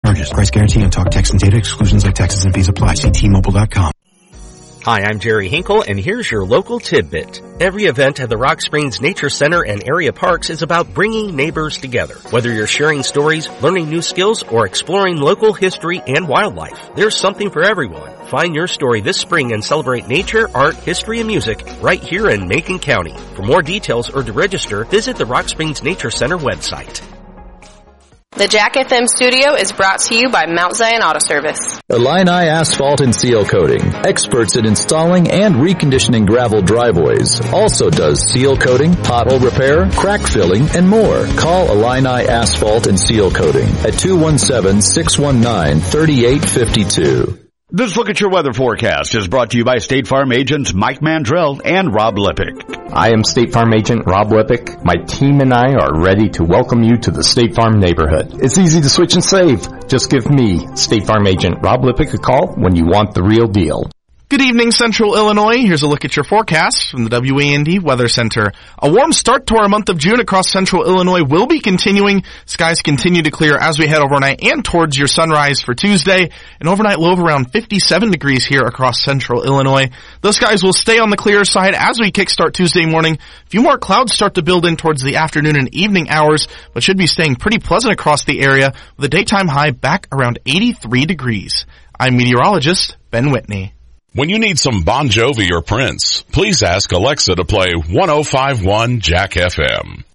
Charges. Price guarantee on talk, text, and data. Exclusions like taxes and fees apply. See T-Mobile.com. Hi, I'm Jerry Hinkle, and here's your local tidbit. Every event at the Rock Springs Nature Center and area parks is about bringing neighbors together. Whether you're sharing stories, learning new skills, or exploring local history and wildlife, there's something for everyone. Find your story this spring and celebrate nature, art, history, and music right here in Macon County. For more details or to register, visit the Rock Springs Nature Center website. The Jack FM studio is brought to you by Mount Zion Auto Service. Illini Asphalt and Seal Coating, experts at installing and reconditioning gravel driveways. Also does seal coating, pothole repair, crack filling, and more. Call Illini Asphalt and Seal Coating at 217-619-3852. This Look at Your Weather Forecast is brought to you by State Farm agents Mike Mandrell and Rob Lippick. I am State Farm agent Rob Lippick. My team and I are ready to welcome you to the State Farm neighborhood. It's easy to switch and save. Just give me, State Farm agent Rob Lippick, a call when you want the real deal. Good evening, Central Illinois. Here's a look at your forecast from the WAND Weather Center. A warm start to our month of June across Central Illinois will be continuing. Skies continue to clear as we head overnight and towards your sunrise for Tuesday. An overnight low of around 57 degrees here across Central Illinois. Those skies will stay on the clear side as we kickstart Tuesday morning. A few more clouds start to build in towards the afternoon and evening hours, but should be staying pretty pleasant across the area with a daytime high back around 83 degrees. I'm meteorologist Ben Whitney. When you need some Bon Jovi or Prince, please ask Alexa to play 105.1 Jack FM.